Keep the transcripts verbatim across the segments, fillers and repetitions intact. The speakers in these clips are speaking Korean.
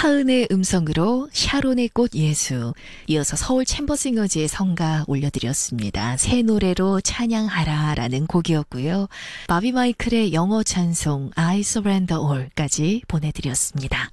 하은의 음성으로 샤론의 꽃 예수, 이어서 서울 챔버싱어즈의 성가 올려드렸습니다. 새 노래로 찬양하라라는 곡이었고요. 바비 마이클의 영어 찬송 I Surrender All까지 보내드렸습니다.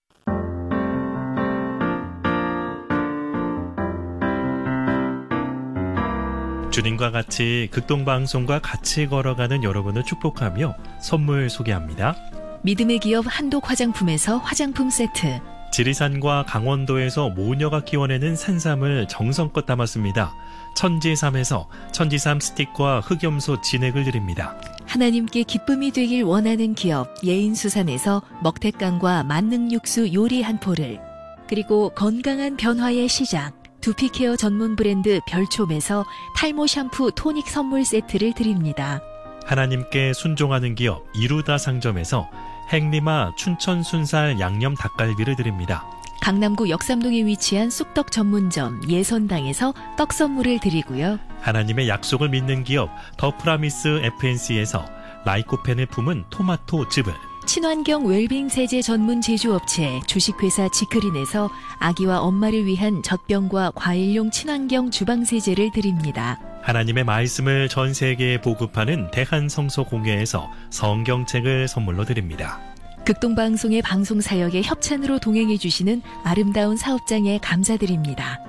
주님과 같이 극동방송과 같이 걸어가는 여러분을 축복하며 선물 소개합니다. 믿음의 기업 한독 화장품에서 화장품 세트, 지리산과 강원도에서 모녀가 키워내는 산삼을 정성껏 담았습니다. 천지삼에서 천지삼 스틱과 흑염소 진액을 드립니다. 하나님께 기쁨이 되길 원하는 기업 예인수산에서 먹태깡과 만능육수 요리 한 포를, 그리고 건강한 변화의 시작 두피케어 전문 브랜드 별촉에서 탈모 샴푸 토닉 선물 세트를 드립니다. 하나님께 순종하는 기업 이루다 상점에서 행리마 춘천 순살 양념 닭갈비를 드립니다. 강남구 역삼동에 위치한 쑥떡 전문점 예선당에서 떡 선물을 드리고요. 하나님의 약속을 믿는 기업 더 프라미스 에프엔씨에서 라이코펜을 품은 토마토 즙을, 친환경 웰빙 세제 전문 제조업체 주식회사 지크린에서 아기와 엄마를 위한 젖병과 과일용 친환경 주방세제를 드립니다. 하나님의 말씀을 전 세계에 보급하는 대한성서공회에서 성경책을 선물로 드립니다. 극동방송의 방송사역에 협찬으로 동행해 주시는 아름다운 사업장에 감사드립니다.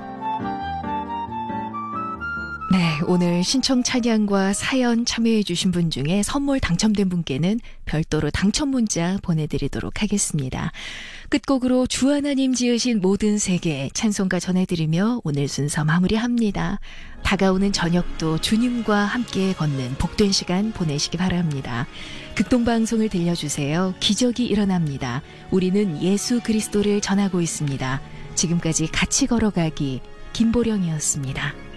네, 오늘 신청 찬양과 사연 참여해 주신 분 중에 선물 당첨된 분께는 별도로 당첨 문자 보내드리도록 하겠습니다. 끝곡으로 주 하나님 지으신 모든 세계 찬송가 전해드리며 오늘 순서 마무리합니다. 다가오는 저녁도 주님과 함께 걷는 복된 시간 보내시기 바랍니다. 극동방송을 들려주세요. 기적이 일어납니다. 우리는 예수 그리스도를 전하고 있습니다. 지금까지 같이 걸어가기 김보령이었습니다.